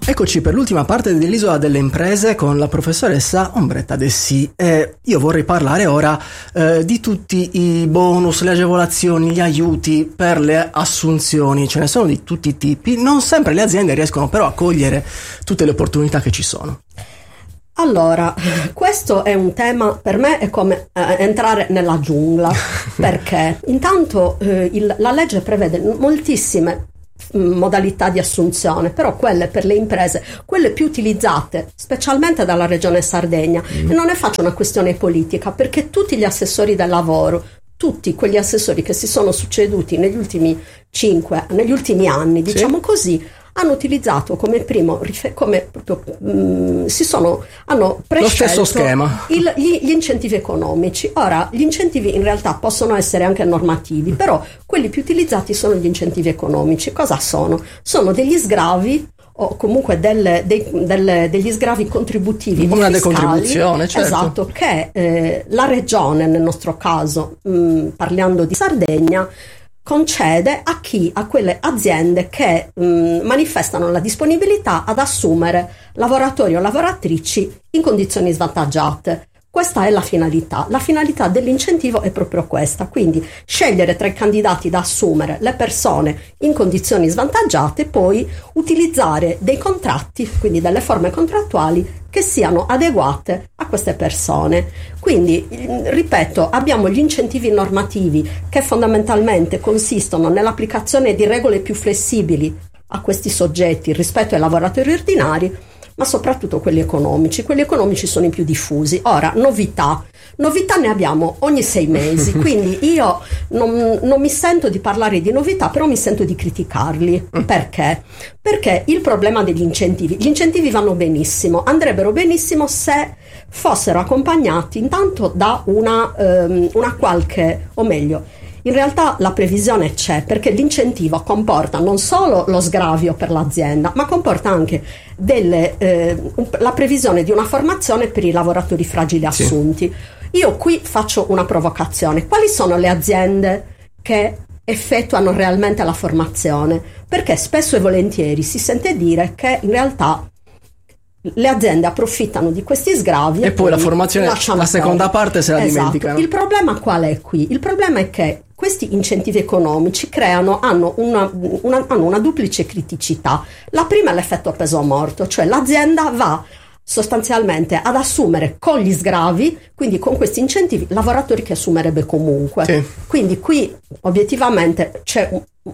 Eccoci per l'ultima parte dell'Isola delle Imprese con la professoressa Ombretta Dessì. Io vorrei parlare ora di tutti i bonus, le agevolazioni, gli aiuti per le assunzioni. Ce ne sono di tutti i tipi. Non sempre le aziende riescono però a cogliere tutte le opportunità che ci sono. Allora, questo è un tema, per me è come entrare nella giungla, perché intanto la legge prevede moltissime modalità di assunzione, però quelle per le imprese, quelle più utilizzate specialmente dalla regione Sardegna, e non ne faccio una questione politica, perché tutti gli assessori del lavoro, tutti quegli assessori che si sono succeduti negli ultimi anni, diciamo così, hanno utilizzato come primo, hanno prescelto lo stesso schema, gli incentivi economici. Ora, gli incentivi in realtà possono essere anche normativi, però quelli più utilizzati sono gli incentivi economici. Cosa sono? Sono degli sgravi o comunque degli sgravi contributivi o una fiscali, decontribuzione, certo. Esatto, che la regione, nel nostro caso, parliamo di Sardegna, concede a quelle aziende che manifestano la disponibilità ad assumere lavoratori o lavoratrici in condizioni svantaggiate. Questa è la finalità. La finalità dell'incentivo è proprio questa, quindi scegliere tra i candidati da assumere le persone in condizioni svantaggiate e poi utilizzare dei contratti, quindi delle forme contrattuali che siano adeguate a queste persone. Quindi, ripeto, abbiamo gli incentivi normativi che fondamentalmente consistono nell'applicazione di regole più flessibili a questi soggetti rispetto ai lavoratori ordinari, ma soprattutto quelli economici. Quelli economici sono i più diffusi. Ora, novità ne abbiamo ogni 6 mesi, quindi io non mi sento di parlare di novità, però mi sento di criticarli. Perché? Perché il problema degli incentivi, gli incentivi vanno benissimo, andrebbero benissimo se fossero accompagnati intanto da una qualche, o meglio, in realtà la previsione c'è, perché l'incentivo comporta non solo lo sgravio per l'azienda, ma comporta anche la previsione di una formazione per i lavoratori fragili assunti. Sì. Io qui faccio una provocazione. Quali sono le aziende che effettuano realmente la formazione? Perché spesso e volentieri si sente dire che in realtà le aziende approfittano di questi sgravi e poi la formazione, la seconda parte se la dimenticano. Il problema qual è qui? Il problema è che questi incentivi economici hanno una duplice criticità. La prima è l'effetto peso morto, cioè l'azienda va sostanzialmente ad assumere con gli sgravi, quindi con questi incentivi, lavoratori che assumerebbe comunque. Sì. Quindi qui obiettivamente c'è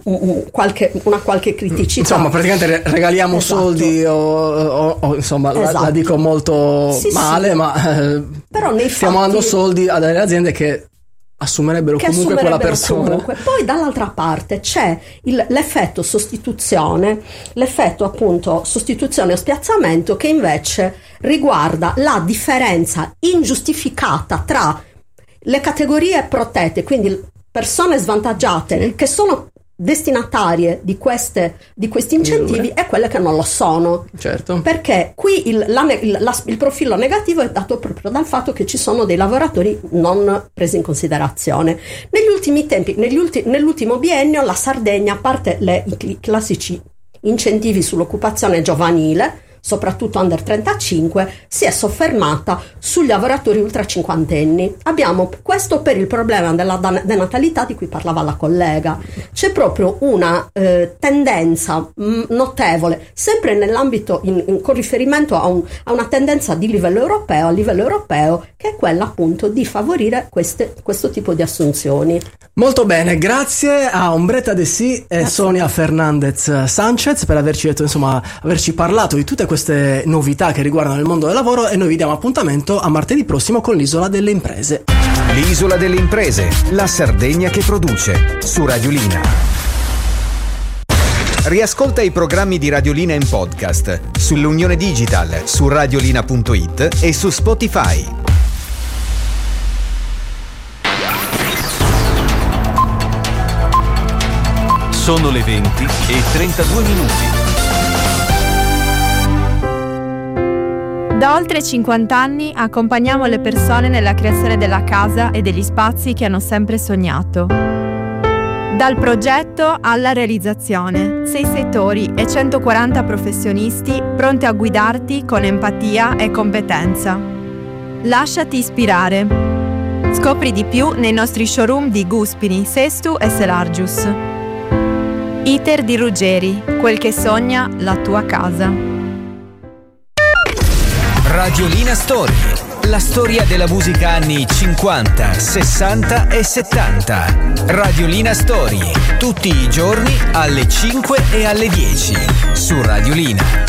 una qualche criticità. Insomma, praticamente regaliamo soldi o insomma, la dico molto male, ma però stiamo dando soldi a delle aziende che assumerebbero comunque quella persona. Comunque. Poi dall'altra parte c'è l'effetto sostituzione, appunto sostituzione o spiazzamento, che invece riguarda la differenza ingiustificata tra le categorie protette, quindi persone svantaggiate che sono destinatarie di questi incentivi e quelle che non lo sono. Certo. Perché qui il profilo negativo è dato proprio dal fatto che ci sono dei lavoratori non presi in considerazione. Negli ultimi tempi, nell'ultimo biennio, la Sardegna, a parte i classici incentivi sull'occupazione giovanile, soprattutto under 35, si è soffermata sugli lavoratori ultra cinquantenni. Abbiamo questo per il problema della denatalità di cui parlava la collega. C'è proprio una tendenza notevole, sempre nell'ambito con riferimento a una tendenza a livello europeo, che è quella appunto di favorire questo tipo di assunzioni. Molto bene, grazie a Ombretta Dessì e Sonia Fernandez Sanchez per averci parlato di tutte queste novità che riguardano il mondo del lavoro, e noi vi diamo appuntamento a martedì prossimo con l'Isola delle Imprese. L'Isola delle Imprese, la Sardegna che produce, su Radiolina. Riascolta i programmi di Radiolina in podcast sull'Unione Digital, su radiolina.it e su Spotify. Sono le 20:32. Da oltre 50 anni accompagniamo le persone nella creazione della casa e degli spazi che hanno sempre sognato. Dal progetto alla realizzazione, 6 settori e 140 professionisti pronti a guidarti con empatia e competenza. Lasciati ispirare. Scopri di più nei nostri showroom di Guspini, Sestu e Selargius. Iter di Ruggeri, quel che sogna la tua casa. Radiolina Story, la storia della musica anni 50, 60 e 70. Radiolina Story, tutti i giorni alle 5 e alle 10 su Radiolina.